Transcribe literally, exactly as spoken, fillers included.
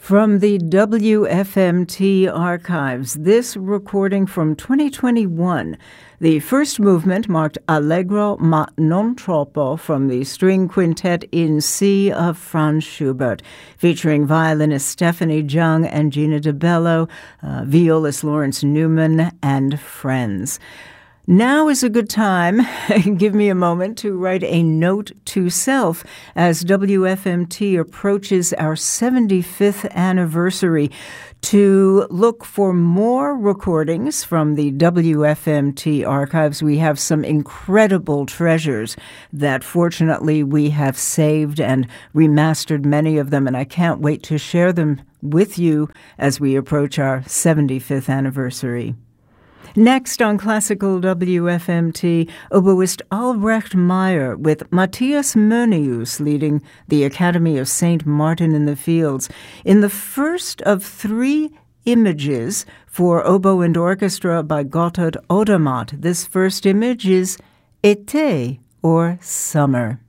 From the W F M T archives, this recording from twenty twenty-one. The first movement marked Allegro ma non troppo from the string quintet in C of Franz Schubert, featuring violinist Stephanie Jung and Gina DeBello, uh, violist Lawrence Newman, and friends. Now is a good time. Give me a moment to write a note to self as W F M T approaches our seventy-fifth anniversary to look for more recordings from the W F M T archives. We have some incredible treasures that fortunately we have saved and remastered many of them, and I can't wait to share them with you as we approach our seventy-fifth anniversary. Next on Classical W F M T, oboist Albrecht Meyer with Matthias Mönius leading the Academy of Saint Martin in the Fields in the first of three images for oboe and orchestra by Gotthard Odermatt. This first image is Été, or Summer.